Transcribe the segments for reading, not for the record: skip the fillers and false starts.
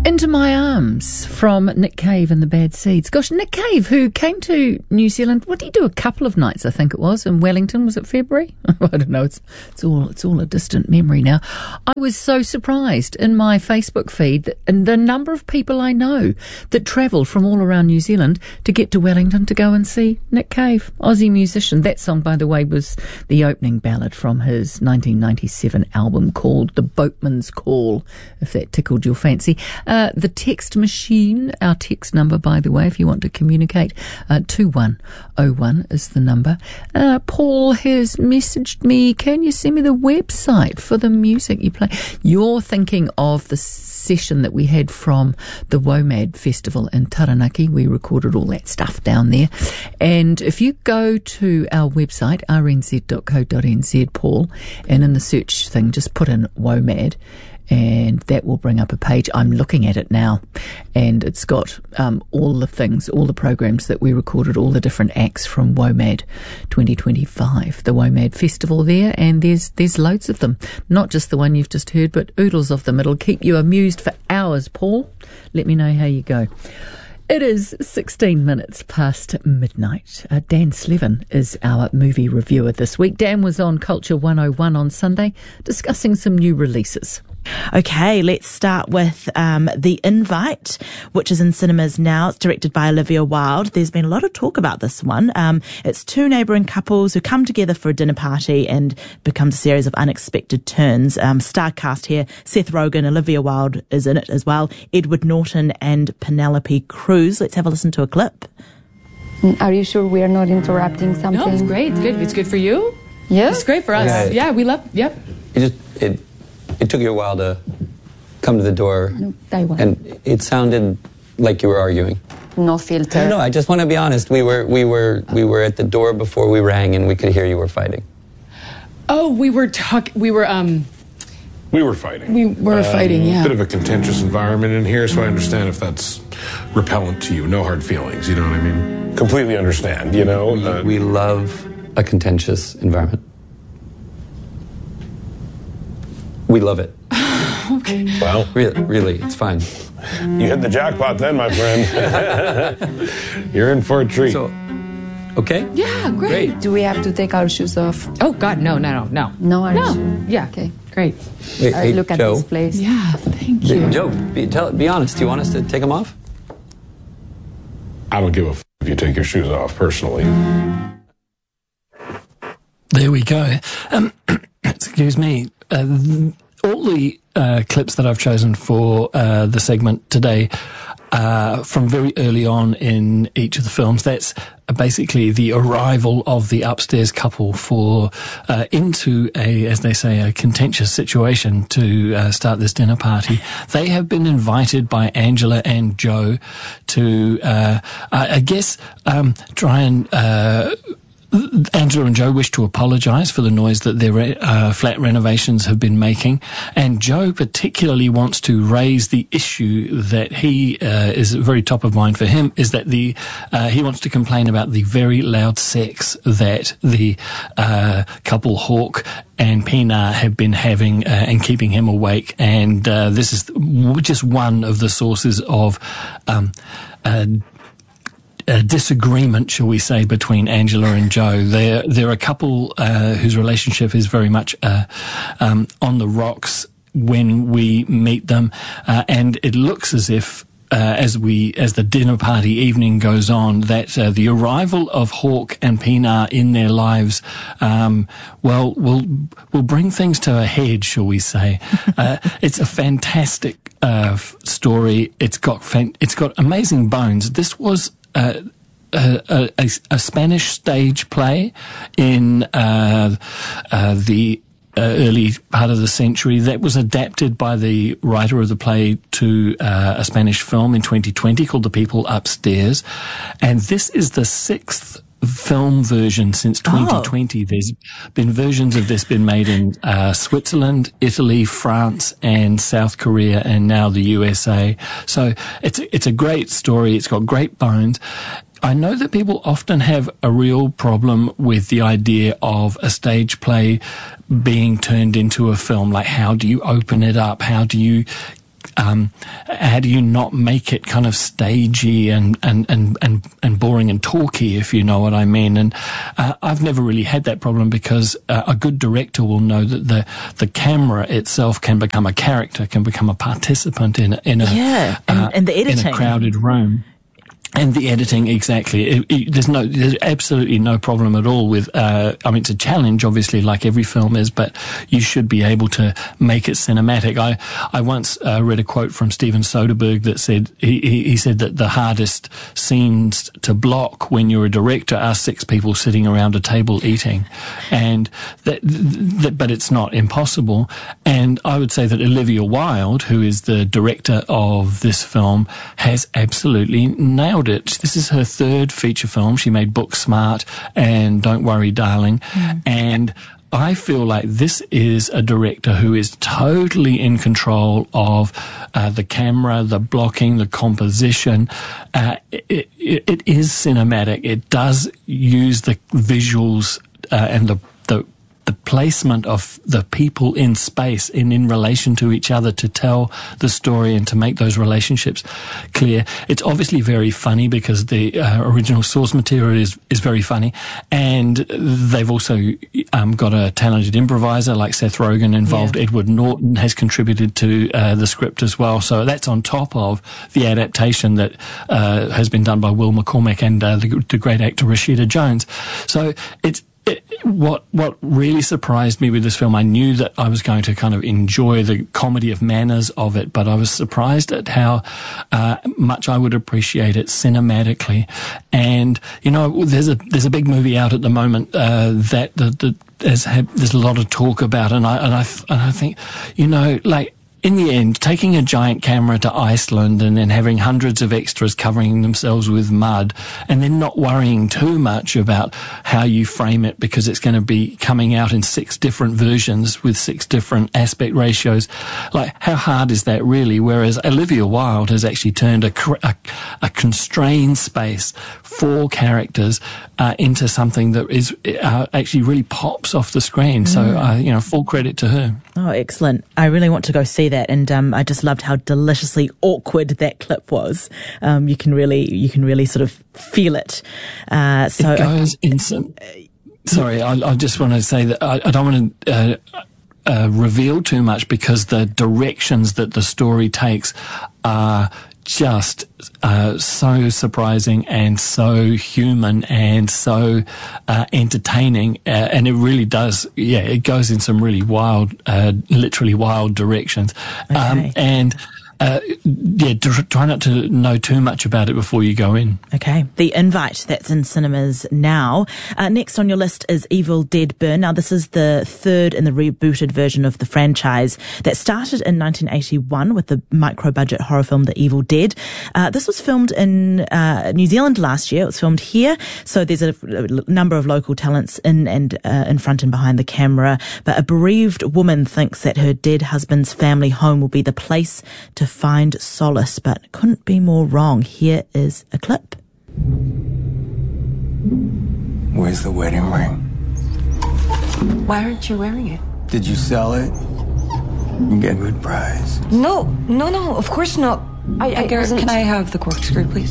Into My Arms from Nick Cave and the Bad Seeds. Gosh, Nick Cave, who came to New Zealand, what did he do? A couple of nights, I think it was, in Wellington. Was it February? I don't know. It's all a distant memory now. I was so surprised in my Facebook feed and the number of people I know that travelled from all around New Zealand to get to Wellington to go and see Nick Cave, Aussie musician. That song, by the way, was the opening ballad from his 1997 album called The Boatman's Call, if that tickled your fancy. The text machine, our text number, by the way, if you want to communicate, 2101 is the number. Paul has messaged me, can you send me the website for the music you play? You're thinking of the session that we had from the WOMAD Festival in Taranaki. We recorded all that stuff down there. And if you go to our website, rnz.co.nz, Paul, and in the search thing, just put in WOMAD, and that will bring up a page. I'm looking at it now, and it's got all the things, all the programs that we recorded, all the different acts from WOMAD 2025, the WOMAD Festival there, and there's loads of them. Not just the one you've just heard, but oodles of them. It'll keep you amused for hours, Paul. Let me know how you go. It is 16 minutes past midnight. Dan Slevin is our movie reviewer this week. Dan was on Culture 101 on Sunday discussing some new releases. Okay, let's start with The Invite, which is in cinemas now. It's directed by Olivia Wilde. There's been a lot of talk about this one. It's two neighbouring couples who come together for a dinner party and becomes a series of unexpected turns. Star cast here, Seth Rogen, Olivia Wilde is in it as well, Edward Norton and Penelope Cruz. Let's have a listen to a clip. Are you sure we are not interrupting something? No, it's great. Good. It's good for you. Yeah? It's great for us. Yeah, we love, yep. It took you a while to come to the door, and it sounded like you were arguing. No filter. No, I just want to be honest. We were at the door before we rang, and we could hear you were fighting. Oh, we were fighting. We were fighting, yeah. A bit of a contentious environment in here, so I understand if that's repellent to you. No hard feelings, you know what I mean? Completely understand, you know? We love a contentious environment. We love it. Okay. Well, really, it's fine. You hit the jackpot then, my friend. You're in for a treat. So, okay? Yeah, great. Do we have to take our shoes off? Oh, God, no. No, Yeah. Okay. Great. Wait, look at Joe. this place. Yeah, thank you. Joe, be honest. Do you want us to take them off? I don't give a if you take your shoes off, personally. There we go. Excuse me. All the clips that I've chosen for the segment today from very early on in each of the films. That's basically the arrival of the upstairs couple into as they say, a contentious situation to start this dinner party. They have been invited by Angela and Joe to, I guess, try and Angela and Joe wish to apologise for the noise that their flat renovations have been making, and Joe particularly wants to raise the issue that he is very top of mind for him, is that he wants to complain about the very loud sex that the couple Hawke and Pienaar have been having and keeping him awake, and this is just one of the sources of a disagreement, shall we say, between Angela and Joe. They're a couple whose relationship is very much on the rocks when we meet them, and it looks as if as the dinner party evening goes on, that the arrival of Hawke and Pienaar in their lives, will bring things to a head, shall we say? It's a fantastic story. It's got amazing bones. This was a Spanish stage play in the early part of the century that was adapted by the writer of the play to a Spanish film in 2020 called The People Upstairs, and this is the sixth film version since 2020. There's been versions of this been made in Switzerland, Italy, France, and South Korea, and now the USA. So it's a great story. It's got great bones. I know that people often have a real problem with the idea of a stage play being turned into a film. Like, how do you open it up? How do you how do you not make it kind of stagey and boring and talky, if you know what I mean? And I've never really had that problem because a good director will know that the camera itself can become a character, can become a participant in a and the editing in a crowded room. And the editing, exactly. There's absolutely no problem at all with, it's a challenge, obviously, like every film is, but you should be able to make it cinematic. I once read a quote from Steven Soderbergh that said, he said that the hardest scenes to block when you're a director are 6 people sitting around a table eating. And but it's not impossible. And I would say that Olivia Wilde, who is the director of this film, has absolutely nailed it. This is her 3rd feature film. She made Booksmart and Don't Worry, Darling. And I feel like this is a director who is totally in control of the camera, the blocking, the composition. It is cinematic. It does use the visuals and the placement of the people in space and in relation to each other to tell the story and to make those relationships clear. It's obviously very funny because the original source material is very funny, and they've also got a talented improviser like Seth Rogen involved. Yeah. Edward Norton has contributed to the script as well, so that's on top of the adaptation that has been done by Will McCormack and the great actor Rashida Jones. So what really surprised me with this film, I knew that I was going to kind of enjoy the comedy of manners of it, but I was surprised at how much I would appreciate it cinematically. And there's a big movie out at the moment that there's a lot of talk about, and I think, in the end, taking a giant camera to Iceland and then having hundreds of extras covering themselves with mud and then not worrying too much about how you frame it because it's going to be coming out in 6 different versions with 6 different aspect ratios. Like, how hard is that really? Whereas Olivia Wilde has actually turned a constrained space for characters into something that is actually really pops off the screen. So, full credit to her. Oh, excellent. I really want to go see that. And I just loved how deliciously awkward that clip was. You can really sort of feel it. It goes in some... Sorry, I just want to say that I don't want to reveal too much because the directions that the story takes are just so surprising and so human and so entertaining, and it really does. Yeah, it goes in some really wild, literally wild directions. Okay. Try not to know too much about it before you go in. Okay. The Invite, that's in cinemas now. Next on your list is Evil Dead Burn. Now, this is the 3rd in the rebooted version of the franchise that started in 1981 with the micro-budget horror film The Evil Dead. This was filmed in New Zealand last year. It was filmed here, so there's a number of local talents in front and behind the camera. But a bereaved woman thinks that her dead husband's family home will be the place to find solace, but couldn't be more wrong. Here is a clip. Where's the wedding ring? Why aren't you wearing it? Did you sell it? You get a good price. No, of course not. Can I have the corkscrew, please?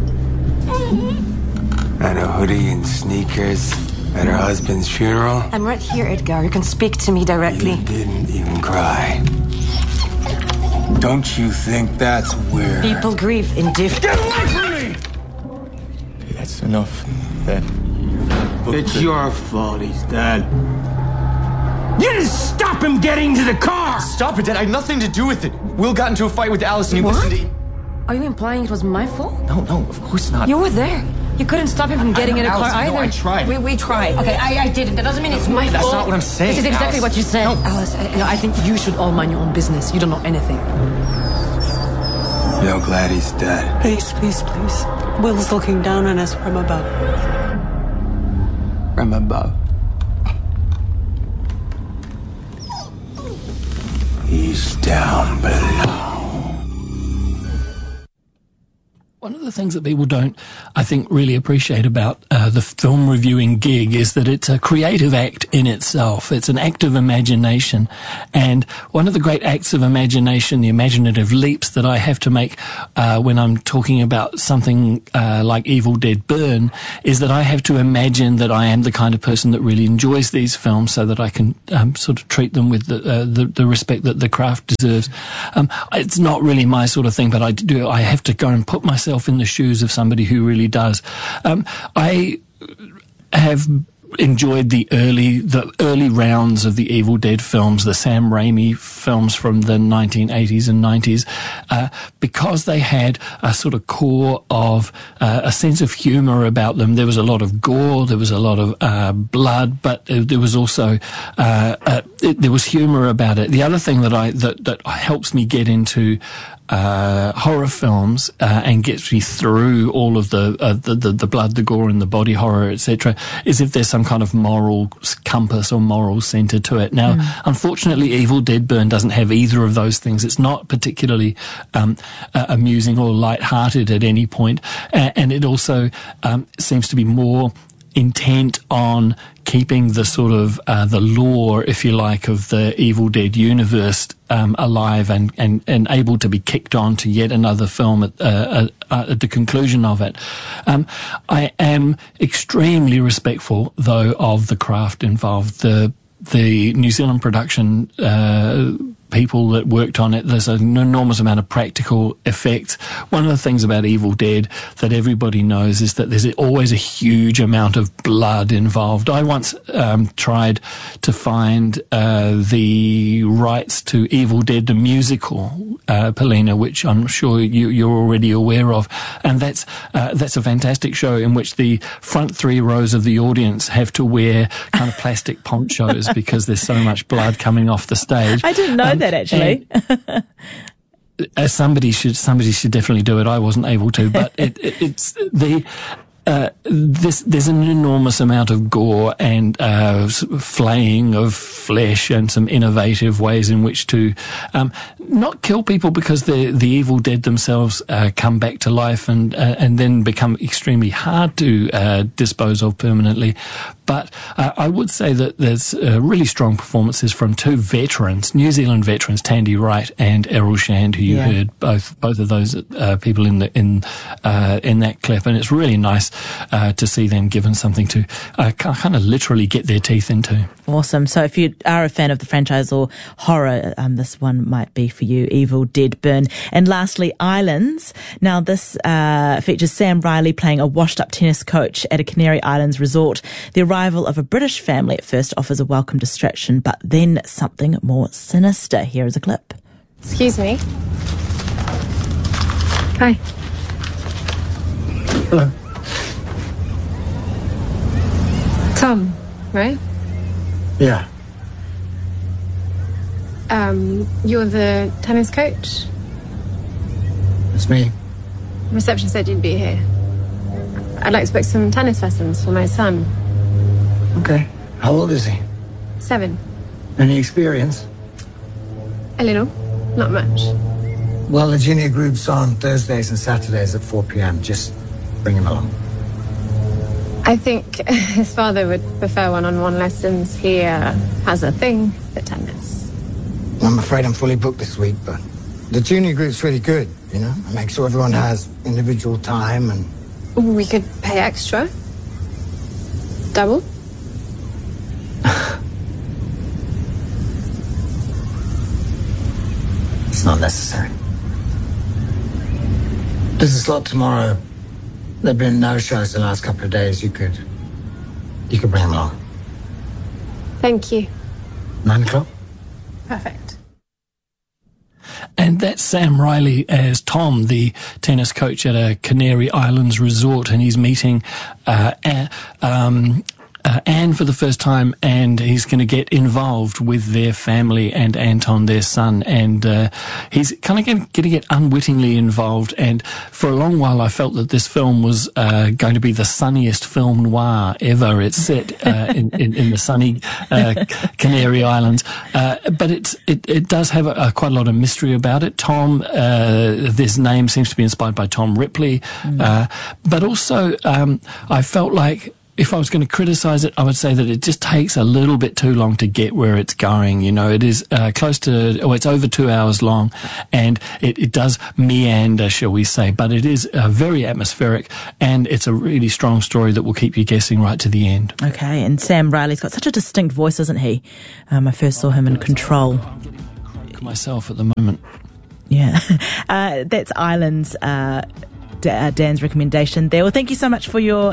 And a hoodie and sneakers at her husband's funeral? I'm right here, Edgar. You can speak to me directly. You didn't even cry. Don't you think that's where... people grieve in different... Get away from me! That's enough. It's your fault he's dead. You didn't stop him getting to the car! Stop it, Dad. I had nothing to do with it. Will got into a fight with Alice and he listened to... Are you implying it was my fault? No, of course not. You were there. You couldn't stop him from getting in a car either. No, I tried. We tried. Okay, I didn't. That doesn't mean it's my fault. That's not what I'm saying. This is exactly Alice. what you said. No. Alice, I think you should all mind your own business. You don't know anything. You're glad he's dead. Please. Will's looking down on us from above. From above. He's down below. One of the things that people don't, I think, really appreciate about the film reviewing gig is that it's a creative act in itself. It's an act of imagination. And one of the great acts of imagination, the imaginative leaps that I have to make when I'm talking about something like Evil Dead Burn, is that I have to imagine that I am the kind of person that really enjoys these films so that I can sort of treat them with the respect that the craft deserves. It's not really my sort of thing, but I have to go and put myself in the shoes of somebody who really does. I have enjoyed the early rounds of the Evil Dead films, the Sam Raimi films from the 1980s and 90s, because they had a sort of core of a sense of humour about them. There was a lot of gore, there was a lot of blood, but there was also there was humour about it. The other thing that helps me get into horror films and gets me through all of the blood, the gore, and the body horror, etc., is if there's some kind of moral compass or moral centre to it. Now, unfortunately, Evil Dead Burn doesn't have either of those things. It's not particularly amusing or light-hearted at any point, and it also seems to be more intent on keeping the sort of the lore, if you like, of the Evil Dead universe alive and able to be kicked on to yet another film at the conclusion of it. I am extremely respectful, though, of the craft involved. The New Zealand production people that worked on it, there's an enormous amount of practical effects. One of the things about Evil Dead that everybody knows is that there's always a huge amount of blood involved. I once tried to find the rights to Evil Dead the musical, Polina, which I'm sure you're already aware of, and that's a fantastic show in which the front three rows of the audience have to wear kind of plastic ponchos because there's so much blood coming off the stage. I didn't know that, actually. Somebody should definitely do it. I wasn't able to, but it's the there's an enormous amount of gore and flaying of flesh and some innovative ways in which to not kill people, because the Evil Dead themselves come back to life and then become extremely hard to dispose of permanently. But I would say that there's really strong performances from two veterans, New Zealand veterans, Tandy Wright and Errol Shand, who you heard both of those people in that clip, and it's really nice to see them given something to kind of literally get their teeth into. Awesome. So if you are a fan of the franchise or horror, this one might be for you, Evil Dead Burn. And lastly, Islands. Now this features Sam Riley playing a washed-up tennis coach at a Canary Islands resort. The arrival of a British family at first offers a welcome distraction, but then something more sinister. Here is a clip. Excuse me. Hi. Hello. Tom, right? Yeah. You're the tennis coach? It's me. Reception said you'd be here. I'd like to book some tennis lessons for my son. Okay. How old is he? 7. Any experience? A little. Not much. Well, the junior group's on Thursdays and Saturdays at 4 p.m. Just bring him along. I think his father would prefer one-on-one lessons. He has a thing for tennis. I'm afraid I'm fully booked this week, but the junior group's really good, you know? I make sure everyone has individual time and... We could pay extra. Double. It's not necessary. There's a slot tomorrow. There've been no shows the last couple of days. You could bring him along. Thank you. 9 o'clock? Perfect. And that's Sam Riley as Tom, the tennis coach at a Canary Islands resort, and he's meeting Anne for the first time, and he's going to get involved with their family and Anton, their son, and he's kind of going to get unwittingly involved. And for a long while, I felt that this film was going to be the sunniest film noir ever. It's set in the sunny Canary Islands, but it does have quite a lot of mystery about it. Tom, this name seems to be inspired by Tom Ripley, but also I felt like, if I was going to criticise it, I would say that it just takes a little bit too long to get where it's going. You know, it is it's over 2 hours long, and it does meander, shall we say, but it is very atmospheric, and it's a really strong story that will keep you guessing right to the end. Okay, and Sam Riley's got such a distinct voice, isn't he? I first saw him in Control. Myself at the moment. Yeah, that's Islands. Dan's recommendation there. Well, thank you so much for your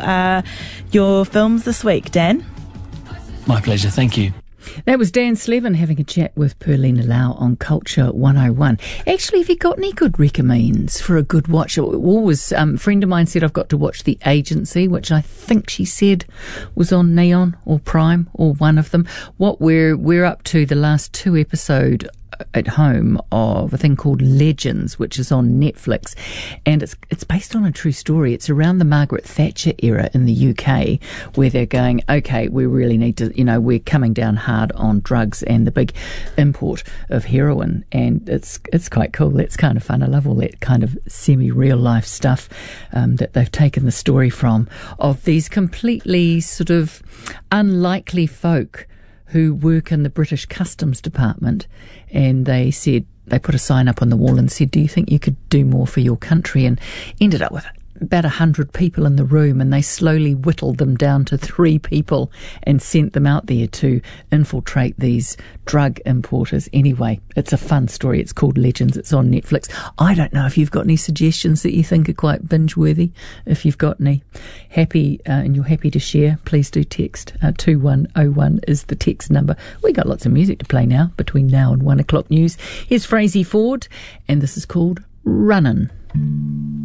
films this week, Dan. My pleasure. Thank you. That was Dan Slevin having a chat with Perlina Lau on Culture 101. Actually, have you got any good recommends for a good watch? Always, a friend of mine said I've got to watch The Agency, which I think she said was on Neon or Prime or one of them. What we're up to the last 2 episodes at home of a thing called Legends, which is on Netflix, and it's based on a true story. It's around the Margaret Thatcher era in the UK, where they're going, okay, we really need to, we're coming down hard on drugs and the big import of heroin, and it's quite cool. It's kind of fun. I love all that kind of semi-real life stuff that they've taken the story from, of these completely sort of unlikely folk who work in the British Customs Department, and they put a sign up on the wall and said, do you think you could do more for your country? And ended up with about 100 people in the room, and they slowly whittled them down to 3 people and sent them out there to infiltrate these drug importers. Anyway, it's a fun story. It's called Legends. It's on Netflix. I don't know if you've got any suggestions that you think are quite binge-worthy. If you've got any and you're happy to share, please do text. 2101 is the text number. We got lots of music to play now, between now and 1 o'clock news. Here's Frazey Ford, and this is called Runnin'.